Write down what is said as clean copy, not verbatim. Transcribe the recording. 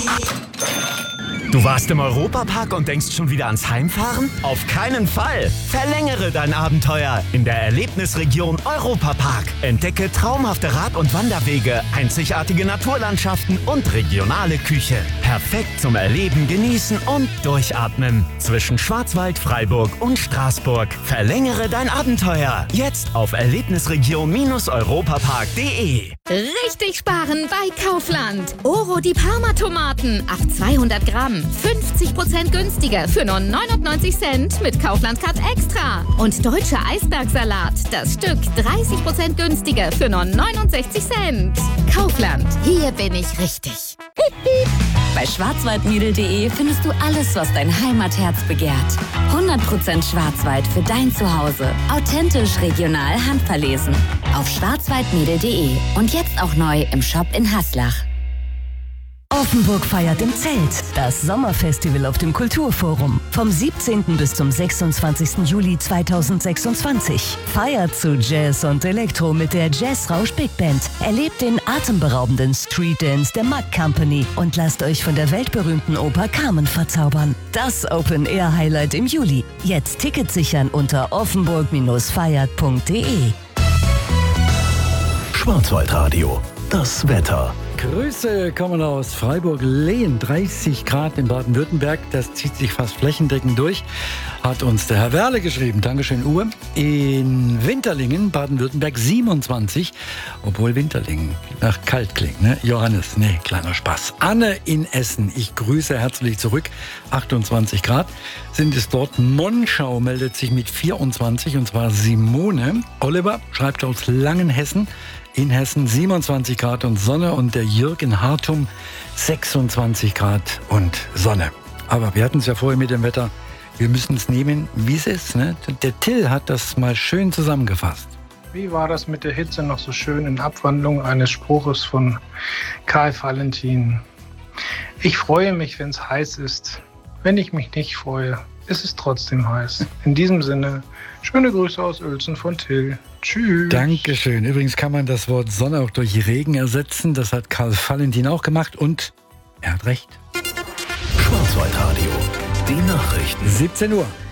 Du warst im Europapark und denkst schon wieder ans Heimfahren? Auf keinen Fall! Verlängere dein Abenteuer in der Erlebnisregion Europapark. Entdecke traumhafte Rad- und Wanderwege, einzigartige Naturlandschaften und regionale Küche. Perfekt zum Erleben, Genießen und Durchatmen. Zwischen Schwarzwald, Freiburg und Straßburg. Verlängere dein Abenteuer. Jetzt auf erlebnisregion-europapark.de. Richtig sparen bei Kaufland. Oro die Parma-Tomaten auf 200 Gramm. 50% günstiger für nur 99 Cent mit Kaufland Cut Extra. Und deutscher Eisbergsalat. Das Stück 30% günstiger für nur 69 Cent. Kaufland. Hier bin ich richtig. Bei schwarzwaldmädel.de findest du alles, was dein Heimatherz begehrt. 100% Schwarzwald für dein Zuhause. Authentisch, regional, handverlesen. Auf schwarzwaldmädel.de. Und jetzt auch neu im Shop in Haslach. Offenburg feiert im Zelt. Das Sommerfestival auf dem Kulturforum. Vom 17. bis zum 26. Juli 2026. Feiert zu Jazz und Elektro mit der Jazzrausch Big Band. Erlebt den atemberaubenden Street Dance der Mack Company und lasst euch von der weltberühmten Oper Carmen verzaubern. Das Open-Air-Highlight im Juli. Jetzt Tickets sichern unter offenburg-feiert.de. Schwarzwaldradio. Das Wetter. Grüße kommen aus Freiburg-Lehen. 30 Grad in Baden-Württemberg. Das zieht sich fast flächendeckend durch. Hat uns der Herr Werle geschrieben. Dankeschön, Uwe. In Winterlingen, Baden-Württemberg, 27. Obwohl Winterlingen nach kalt klingt, ne? Johannes, nee, kleiner Spaß. Anne in Essen. Ich grüße herzlich zurück. 28 Grad sind es dort. Monschau meldet sich mit 24, und zwar Simone. Oliver schreibt aus Langenhessen. In Hessen 27 Grad und Sonne, und der Jürgen Hartum 26 Grad und Sonne. Aber wir hatten es ja vorher mit dem Wetter. Wir müssen es nehmen, wie es ist. Ne? Der Till hat das mal schön zusammengefasst. Wie war das mit der Hitze noch so schön in Abwandlung eines Spruches von Karl Valentin? Ich freue mich, wenn es heiß ist. Wenn ich mich nicht freue, ist es trotzdem heiß. In diesem Sinne, schöne Grüße aus Uelzen von Till. Tschüss. Dankeschön. Übrigens kann man das Wort Sonne auch durch Regen ersetzen. Das hat Karl Valentin auch gemacht, und er hat recht. Schwarzwaldradio. Die Nachrichten. 17 Uhr.